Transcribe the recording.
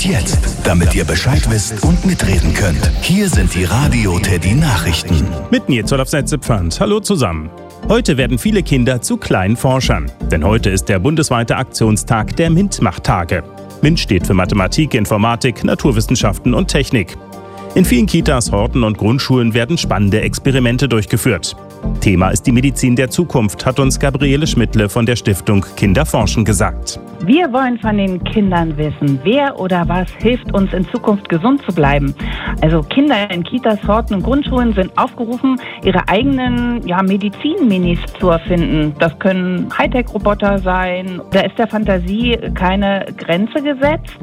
Und jetzt, damit ihr Bescheid wisst und mitreden könnt, hier sind die Radio Teddy Nachrichten. Mit Nils auf Setzepfand. Hallo zusammen. Heute werden viele Kinder zu kleinen Forschern. Denn heute ist der bundesweite Aktionstag der MINT-Macht-Tage. MINT steht für Mathematik, Informatik, Naturwissenschaften und Technik. In vielen Kitas, Horten und Grundschulen werden spannende Experimente durchgeführt. Thema ist die Medizin der Zukunft, hat uns Gabriele Schmidtle von der Stiftung Kinder forschen gesagt. Wir wollen von den Kindern wissen, wer oder was hilft uns in Zukunft gesund zu bleiben. Also Kinder in Kitas, Horten und Grundschulen sind aufgerufen, ihre eigenen Medizin-Minis zu erfinden. Das können Hightech-Roboter sein. Da ist der Fantasie keine Grenze gesetzt.